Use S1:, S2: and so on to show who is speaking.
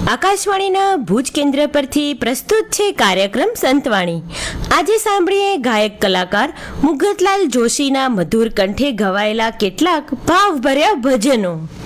S1: આકાશવાણીના ભુજ કેન્દ્ર પરથી પ્રસ્તુત છે કાર્યક્રમ સંતવાણી. આજે સાંભળીએ ગાયક કલાકાર મુગતલાલ જોશીના મધુર કંઠે ગવાયેલા કેટલાક ભાવભર્યા ભજનો.